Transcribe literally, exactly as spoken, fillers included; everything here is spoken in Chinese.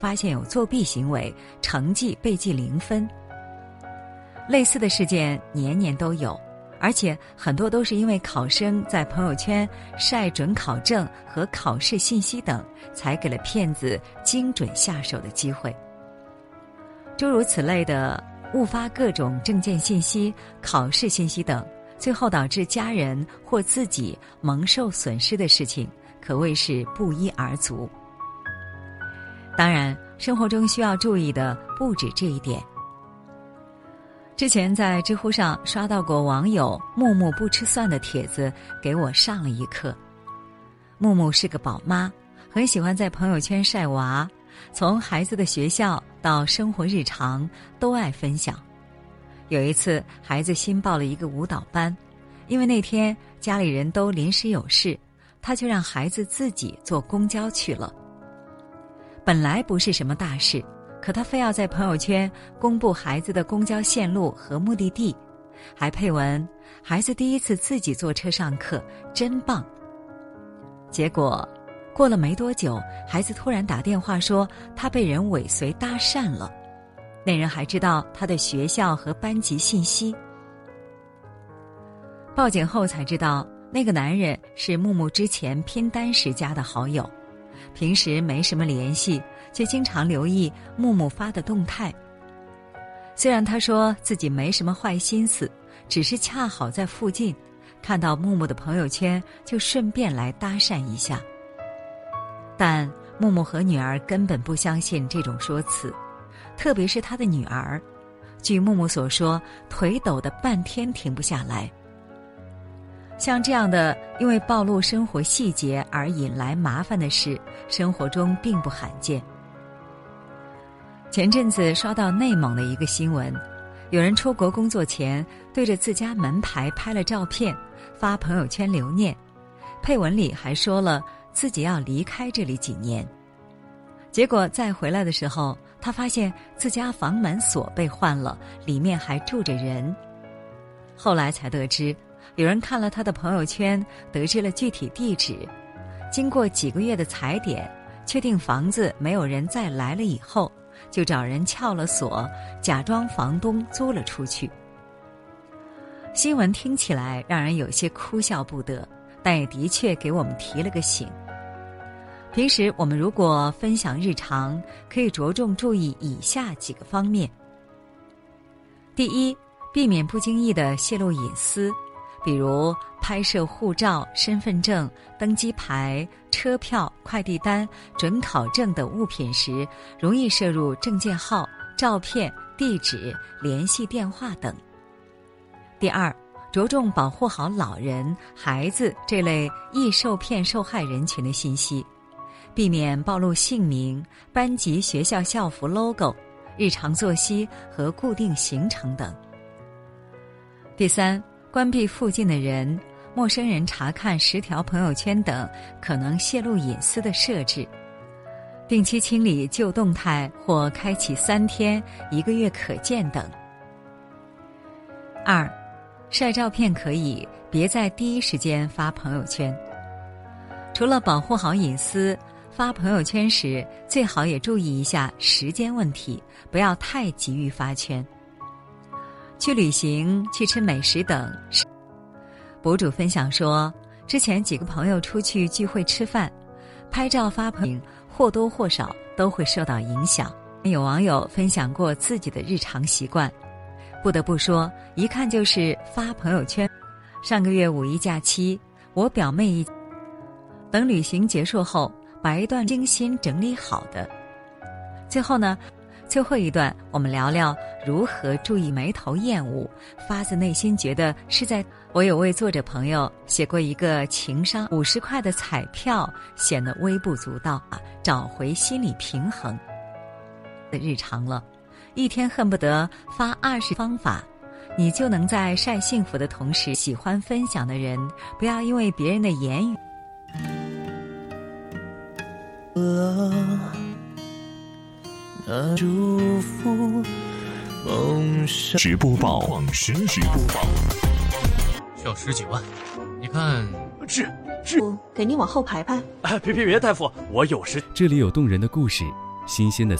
发现有作弊行为，成绩被记零分。类似的事件年年都有，而且很多都是因为考生在朋友圈晒准考证和考试信息等，才给了骗子精准下手的机会。诸如此类的误发各种证件信息、考试信息等，最后导致家人或自己蒙受损失的事情，可谓是不一而足。当然，生活中需要注意的不止这一点。之前在知乎上刷到过网友木木不吃蒜的帖子，给我上了一课。木木是个宝妈，很喜欢在朋友圈晒娃，从孩子的学校到生活日常都爱分享。有一次孩子新报了一个舞蹈班，因为那天家里人都临时有事，他就让孩子自己坐公交去了。本来不是什么大事，可他非要在朋友圈公布孩子的公交线路和目的地，还配文孩子第一次自己坐车上课，真棒。结果过了没多久，孩子突然打电话说他被人尾随搭讪了，那人还知道他的学校和班级信息。报警后才知道，那个男人是木木之前拼单时加的好友，平时没什么联系，却经常留意木木发的动态。虽然他说自己没什么坏心思，只是恰好在附近看到木木的朋友圈，就顺便来搭讪一下。但木木和女儿根本不相信这种说辞，特别是他的女儿，据木木所说，腿抖得半天停不下来。像这样的因为暴露生活细节而引来麻烦的事，生活中并不罕见。前阵子刷到内蒙的一个新闻，有人出国工作前对着自家门牌拍了照片，发朋友圈留念，配文里还说了自己要离开这里几年。结果再回来的时候，他发现自家房门锁被换了，里面还住着人。后来才得知，有人看了他的朋友圈，得知了具体地址。经过几个月的踩点，确定房子没有人再来了以后，就找人撬了锁，假装房东租了出去。新闻听起来让人有些哭笑不得，但也的确给我们提了个醒。平时我们如果分享日常，可以着重注意以下几个方面。第一，避免不经意地泄露隐私，比如拍摄护照、身份证、登机牌、车票、快递单、准考证等物品时，容易摄入证件号、照片、地址、联系电话等。第二，着重保护好老人、孩子这类易受骗受害人群的信息，避免暴露姓名、班级学校校服 logo、日常作息和固定行程等。第三，关闭附近的人、陌生人查看十条朋友圈等可能泄露隐私的设置，定期清理旧动态或开启三天、一个月可见等。二，晒照片可以，别在第一时间发朋友圈。除了保护好隐私，发朋友圈时最好也注意一下时间问题，不要太急于发圈。去旅行、去吃美食等，博主分享说，之前几个朋友出去聚会吃饭，拍照发朋友圈或多或少都会受到影响。有网友分享过自己的日常习惯，不得不说，一看就是发朋友圈。上个月五一假期，我表妹一等旅行结束后，把一段精心整理好的。最后呢，最后一段我们聊聊如何注意眉头厌恶，发自内心觉得是在。我有位作者朋友写过一个情商五十块的彩票，显得微不足道啊，找回心理平衡的日常了，一天恨不得发二十方法，你就能在晒幸福的同时，喜欢分享的人不要因为别人的言语那祝福梦想直播报，实时播报， 需要十几万，你看是是，给你往后排排。 哎，别别别，大夫，我有时。 这里有动人的故事， 新鲜的